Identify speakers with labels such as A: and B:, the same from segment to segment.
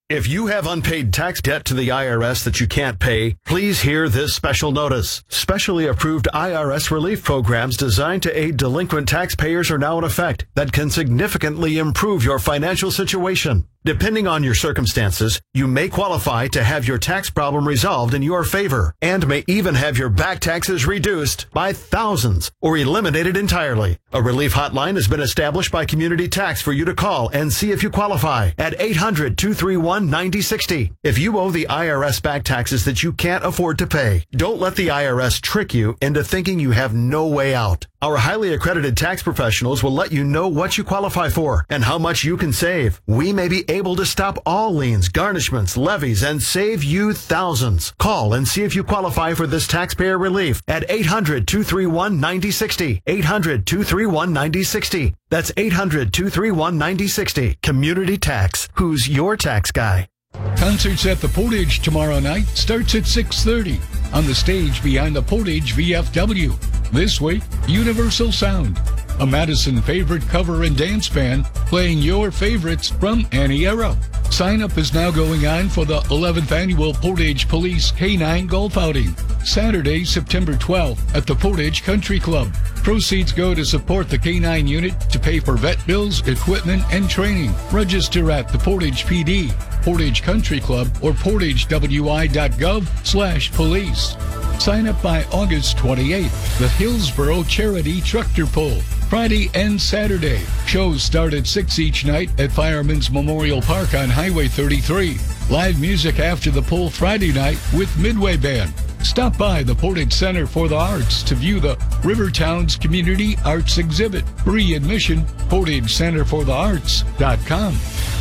A: If you have unpaid tax debt to the IRS that you can't pay, please hear this special notice. Specially approved IRS relief programs designed to aid delinquent taxpayers are now in effect that can significantly improve your financial situation. Depending on your circumstances, you may qualify to have your tax problem resolved in your favor and may even have your back taxes reduced by thousands or eliminated entirely. A relief hotline has been established by Community Tax for you to call and see if you qualify at 800-231-9060. If you owe the IRS back taxes that you can't afford to pay, don't let the IRS trick you into thinking you have no way out. Our highly accredited tax professionals will let you know what you qualify for and how much you can save. We may be able to stop all liens, garnishments, levies, and save you thousands. Call and see if you qualify for this taxpayer relief at 800-231-9060. 800-231-9060. That's 800-231-9060. Community Tax. Who's your tax guy?
B: Concerts at the Portage tomorrow night starts at 6:30 on the stage behind the Portage VFW. This week, Universal Sound, a Madison favorite cover and dance band playing your favorites from any era. Sign up is now going on for the 11th annual Portage Police K9 Golf Outing, Saturday, September 12th at the Portage Country Club. Proceeds go to support the K9 unit to pay for vet bills, equipment, and training. Register at the Portage PD, Portage Country Club, or portagewi.gov/police. Sign up by August 28th. The Hillsboro Charity Tractor Pull, Friday and Saturday. Shows start at 6 each night at Fireman's Memorial Park on Highway 33. Live music after the pull Friday night with Midway Band. Stop by the Portage Center for the Arts to view the Rivertowns Community Arts Exhibit. Free admission, portagecenterforthearts.com.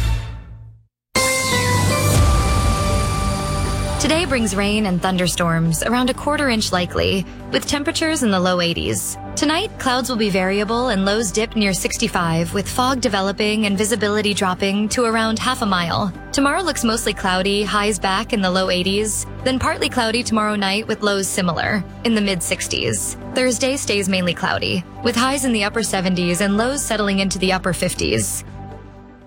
C: Today brings rain and thunderstorms, around a quarter-inch likely, with temperatures in the low 80s. Tonight, clouds will be variable and lows dip near 65, with fog developing and visibility dropping to around half a mile. Tomorrow looks mostly cloudy, highs back in the low 80s, then partly cloudy tomorrow night with lows similar, in the mid-60s. Thursday stays mainly cloudy, with highs in the upper 70s and lows settling into the upper 50s.